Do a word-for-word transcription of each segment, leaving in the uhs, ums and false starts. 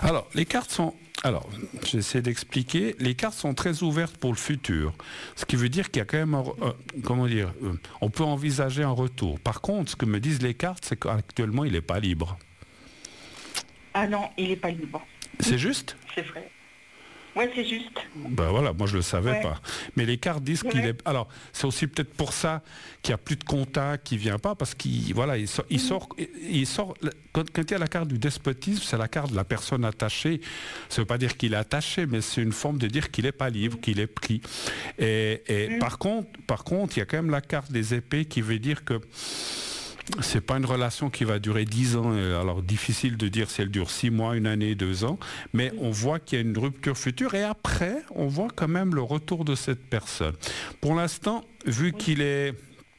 Alors, les cartes sont... Alors, j'essaie d'expliquer. Les cartes sont très ouvertes pour le futur. Ce qui veut dire qu'il y a quand même... Un, euh, comment dire euh, on peut envisager un retour. Par contre, ce que me disent les cartes, c'est qu'actuellement, il n'est pas libre. Ah non, il n'est pas libre. C'est juste ? C'est vrai. Ouais, c'est juste. Ben voilà, moi je le savais ouais. pas. Mais les cartes disent ouais. qu'il est. Alors, c'est aussi peut-être pour ça qu'il n'y a plus de contact, qu'il vient pas, parce qu'il voilà, il sort, il sort, il sort. Quand, quand il y a la carte du despotisme, c'est la carte de la personne attachée. Ça ne veut pas dire qu'il est attaché, mais c'est une forme de dire qu'il n'est pas libre, qu'il est pris. Et, et mmh. par contre, par contre, il y a quand même la carte des épées qui veut dire que c'est pas une relation qui va durer dix ans. Alors difficile de dire si elle dure six mois, une année, deux ans, mais on voit qu'il y a une rupture future et après, on voit quand même le retour de cette personne. Pour l'instant, vu qu'il est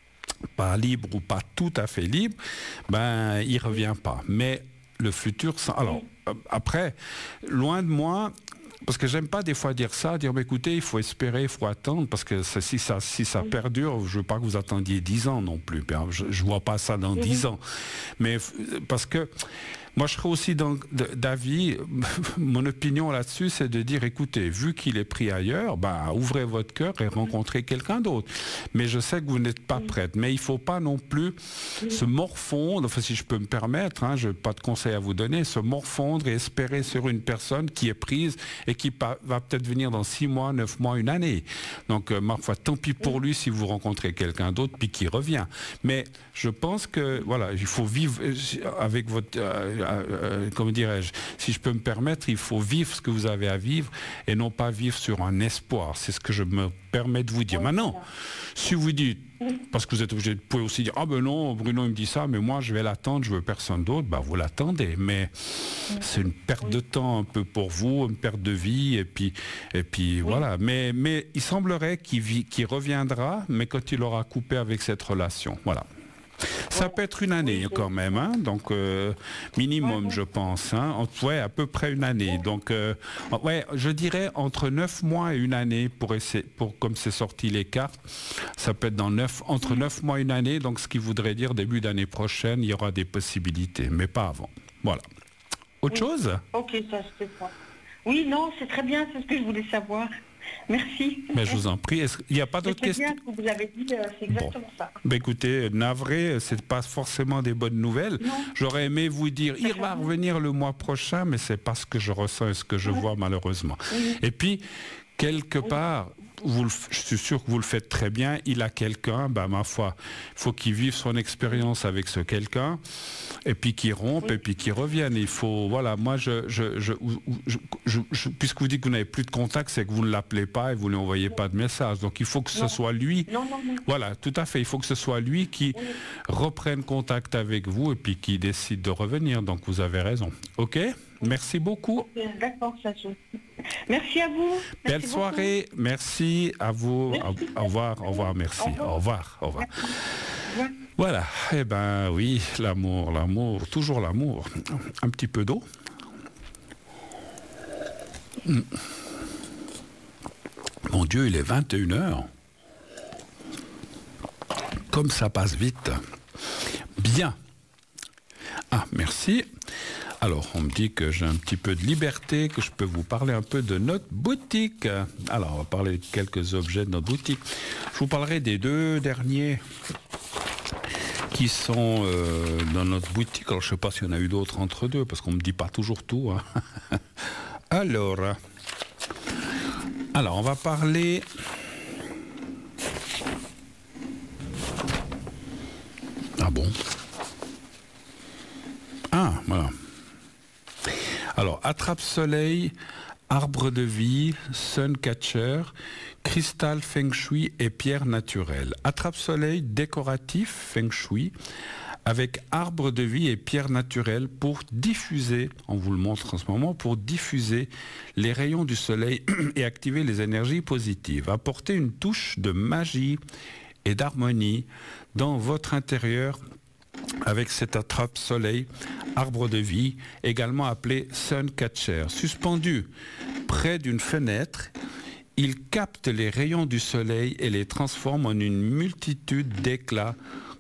pas libre ou pas tout à fait libre, ben il revient pas. Mais le futur, alors après, loin de moi. Parce que j'aime pas des fois dire ça, dire mais écoutez, il faut espérer, il faut attendre, parce que ça, si, ça, si ça perdure, je veux pas que vous attendiez dix ans non plus. Je, je vois pas ça dans dix ans. Mais parce que moi je serais aussi d'avis, mon opinion là-dessus, c'est de dire écoutez, vu qu'il est pris ailleurs, bah, ouvrez votre cœur et rencontrez quelqu'un d'autre. Mais je sais que vous n'êtes pas prête. Mais il faut pas non plus se morfondre, enfin si je peux me permettre, hein, je n'ai pas de conseil à vous donner, se morfondre et espérer sur une personne qui est prise et qui va peut-être venir dans six mois, neuf mois, une année. Donc, euh, ma foi, tant pis pour lui si vous rencontrez quelqu'un d'autre puis qui revient. Mais je pense que, voilà, il faut vivre avec votre... Euh, euh, euh, comment dirais-je, si je peux me permettre, il faut vivre ce que vous avez à vivre et non pas vivre sur un espoir. C'est ce que je me permets de vous dire. Maintenant, si vous dites, parce que vous êtes obligé, vous pouvez aussi dire, ah ben non, Bruno il me dit ça, mais moi je vais l'attendre, je veux personne d'autre, ben vous l'attendez, mais c'est une perte de temps un peu pour vous, une perte de vie, et puis, et puis oui. voilà. Mais, mais il semblerait qu'il, vit, qu'il reviendra, mais quand il aura coupé avec cette relation, voilà. Ça peut être une année quand même, hein, donc euh, minimum, je pense, hein, ouais, à peu près une année. Donc, euh, ouais, je dirais entre neuf mois et une année pour essayer, pour comme c'est sorti les cartes, ça peut être dans neuf, entre neuf mois et une année. Donc, ce qui voudrait dire début d'année prochaine, il y aura des possibilités, mais pas avant. Voilà. Autre oui. chose ? Ok, ça se fait pas. Oui, non, c'est très bien, c'est ce que je voulais savoir. Merci. Mais je vous en prie. Est-ce, il n'y a pas d'autres questions ? C'est bien ce que vous avez dit, c'est exactement bon. ça. Ben écoutez, navré, c'est pas forcément des bonnes nouvelles. Non. J'aurais aimé vous dire, il va revenir le mois prochain, mais c'est pas ce que je ressens et ce que je oui. vois malheureusement. Oui. Et puis, quelque oui. part, vous le, je suis sûr que vous le faites très bien, il a quelqu'un, ben ma foi, il faut qu'il vive son expérience avec ce quelqu'un, et puis qu'il rompe, oui. et puis qu'il revienne. Il faut, voilà, moi, je, je, je, je, je, je puisque vous dites que vous n'avez plus de contact, c'est que vous ne l'appelez pas et vous ne lui envoyez pas de message. Donc il faut que ce non. soit lui, non, non, non. voilà, tout à fait, il faut que ce soit lui qui oui. reprenne contact avec vous et puis qui décide de revenir. Donc vous avez raison. Ok ? Merci beaucoup. Okay, d'accord, ça joue. Merci à vous. Merci Belle soirée. Beaucoup. Merci à vous. Merci. Au revoir. Au revoir. Merci. Au revoir. Au revoir. Au revoir. Voilà. Eh ben oui, l'amour, l'amour, toujours l'amour. Un petit peu d'eau. Mon Dieu, il est vingt et une heures. Comme ça passe vite. Bien. Ah, merci. Alors, on me dit que j'ai un petit peu de liberté, que je peux vous parler un peu de notre boutique. Alors, on va parler de quelques objets de notre boutique. Je vous parlerai des deux derniers qui sont euh, dans notre boutique. Alors, je ne sais pas s'il y en a eu d'autres entre deux, parce qu'on ne me dit pas toujours tout. Hein. Alors, alors, on va parler... Ah bon ? Ah, voilà. Alors, attrape-soleil, arbre de vie, suncatcher, cristal feng shui et pierre naturelle. Attrape-soleil décoratif feng shui avec arbre de vie et pierre naturelle pour diffuser, on vous le montre en ce moment, pour diffuser les rayons du soleil et activer les énergies positives. Apporter une touche de magie et d'harmonie dans votre intérieur avec cet attrape-soleil, arbre de vie, également appelé suncatcher. Suspendu près d'une fenêtre, il capte les rayons du soleil et les transforme en une multitude d'éclats